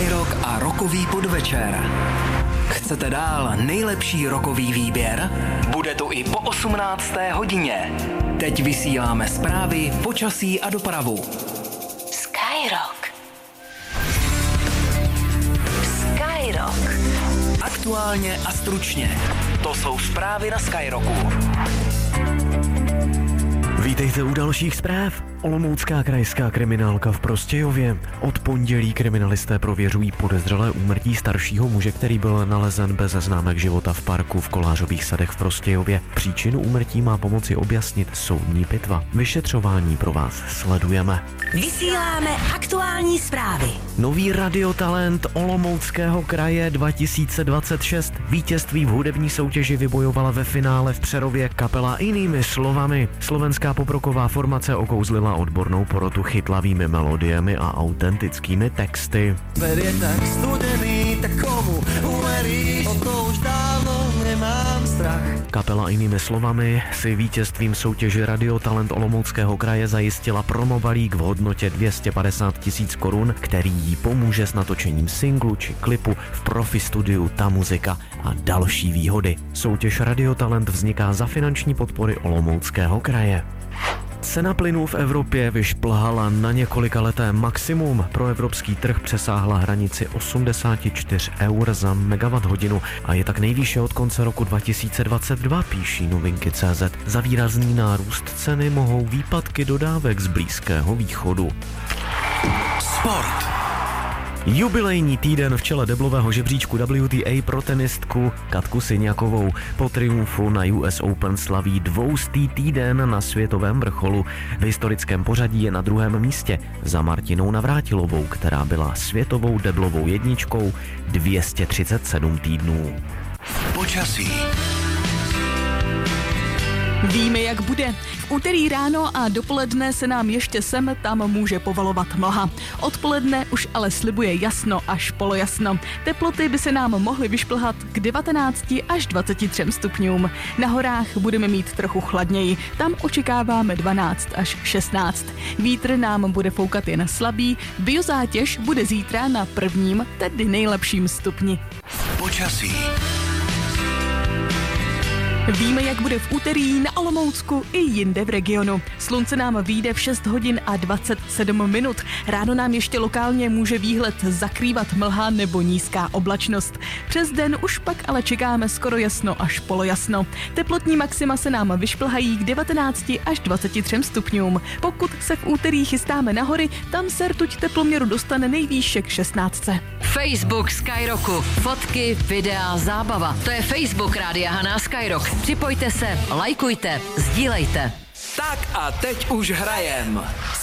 Skyrock a rockový podvečer. Chcete dál nejlepší rockový výběr? Bude to i po 18. hodině. Teď vysíláme zprávy, počasí a dopravu. Skyrock. Skyrock. Aktuálně a stručně. To jsou zprávy na Skyrocku. Vítejte u dalších zpráv. Olomoucká krajská kriminálka v Prostějově. Od pondělí kriminalisté prověřují podezřelé úmrtí staršího muže, který byl nalezen bez známek života v parku v Kolářových sadech v Prostějově. Příčinu úmrtí má pomoci objasnit soudní pitva. Vyšetřování pro vás sledujeme. Vysíláme aktuální zprávy. Nový radiotalent Olomouckého kraje 2026. Vítězství v hudební soutěži vybojovala ve finále v Přerově kapela Jinými slovami. Slovenská poproková formace okouzlila odbornou porotu chytlavými melodiemi a autentickými texty. Svet je tak studený, tak komu uveríš? O to už dávno nemám strach. Kapela Jinými slovami si vítězstvím soutěže Radiotalent Olomouckého kraje zajistila promobalík v hodnotě 250 000 korun, který jí pomůže s natočením singlu či klipu v profi studiu Ta Muzika a další výhody. Soutěž Radiotalent vzniká za finanční podpory Olomouckého kraje. Cena plynu v Evropě vyšplhala na několikaleté maximum. Pro evropský trh přesáhla hranici 84 eur za megawatt-hodinu a je tak nejvýše od konce roku 2022, píší Novinky.cz. Za výrazný nárůst ceny mohou výpadky dodávek z Blízkého východu. Sport. Jubilejní týden v čele deblového žebříčku WTA pro tenistku Katku Syňakovou. Po triumfu na US Open slaví 200. týden na světovém vrcholu. V historickém pořadí je na druhém místě za Martinou Navrátilovou, která byla světovou deblovou jedničkou 237 týdnů. Počasí. Víme, jak bude. V úterý ráno a dopoledne se nám ještě sem tam může povalovat mlha. Odpoledne už ale slibuje jasno až polojasno. Teploty by se nám mohly vyšplhat k 19 až 23 stupňům. Na horách budeme mít trochu chladněji. Tam očekáváme 12 až 16. Vítr nám bude foukat jen slabý. Biozátěž bude zítra na prvním, tedy nejlepším stupni. Počasí. Víme, jak bude v úterý na Olomoucku i jinde v regionu. Slunce nám vyjde v 6 hodin a 27 minut. Ráno nám ještě lokálně může výhled zakrývat mlha nebo nízká oblačnost. Přes den už pak ale čekáme skoro jasno až polojasno. Teplotní maxima se nám vyšplhají k 19 až 23 stupňům. Pokud se v úterý chystáme na hory, tam se rtuť teploměru dostane nejvýše k 16. Facebook Skyrocku. Fotky, videa, zábava. To je Facebook Rádia Hana Skyrock. Připojte se, lajkujte, sdílejte. Tak a teď už hrajem.